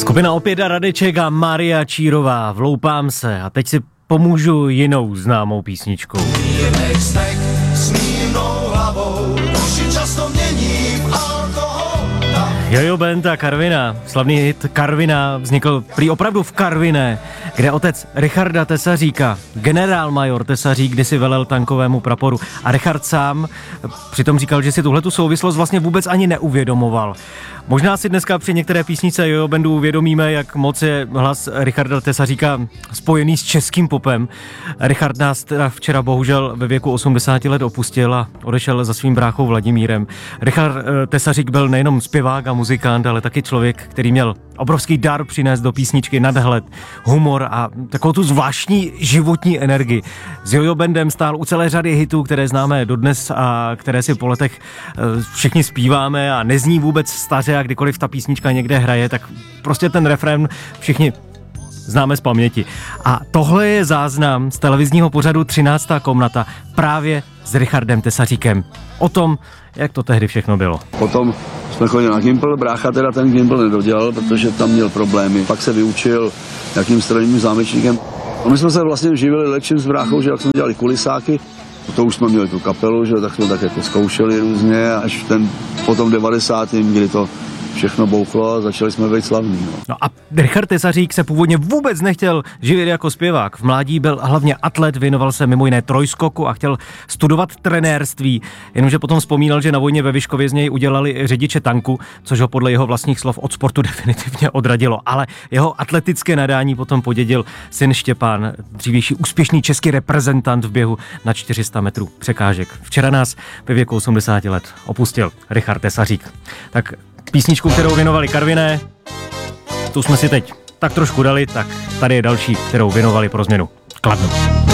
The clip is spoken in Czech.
Skupina Opět a Radeček a Mária Čírová, Vloupám se, a teď si pomůžu jinou známou písničkou. Jojo Band a Karviná, slavný hit Karviná vznikl prý opravdu v Karviné, kde otec Richarda Tesaříka, generálmajor Tesařík, kdysi velel tankovému praporu, a Richard sám přitom říkal, že si tuhletu souvislost vlastně vůbec ani neuvědomoval. Možná si dneska při některé písnice Jojo Bandu uvědomíme, jak moc je hlas Richarda Tesaříka spojený s českým popem. Richard nás teda včera bohužel ve věku 80 let opustil a odešel za svým bráchou Vladimírem. Richard Tesařík byl nejenom zpěvák a muzikant, ale taky člověk, který měl obrovský dar přinést do písničky nadhled, humor a takovou tu zvláštní životní energii. S Jojo Bandem stál u celé řady hitů, které známe dodnes a které si po letech všichni zpíváme a nezní vůbec staře, a kdykoliv ta písnička někde hraje, tak prostě ten refrén všichni známe z paměti. A tohle je záznam z televizního pořadu 13. komnata právě s Richardem Tesaříkem. O tom, jak to tehdy všechno bylo. Potom jsme chodili na Gimpl, brácha teda ten Gimpl nedodělal, protože tam měl problémy. Pak se vyučil jakým strojním zámečníkem. A my jsme se vlastně živili lečím s bráchou, že jak jsme dělali kulisáky, to už jsme měli tu kapelu, že tak jsme tak jako zkoušeli různě, až potom 90. kdy to všechno bouchlo a začali jsme být slavní. No a Richard Tesařík se původně vůbec nechtěl živit jako zpěvák. V mládí byl hlavně atlet, věnoval se mimo jiné trojskoku a chtěl studovat trenérství. Jenomže potom vzpomínal, že na vojně ve Vyškově z něj udělali řidiče tanku, což ho podle jeho vlastních slov od sportu definitivně odradilo. Ale jeho atletické nadání potom podědil syn Štěpán, dřívější úspěšný český reprezentant v běhu na 400 metrů překážek. Včera nás ve věku 80 let opustil Richard Tesařík. Tak písničku, kterou věnovali Karviné, tu jsme si teď tak trošku dali, tak tady je další, kterou věnovali pro změnu Kladno.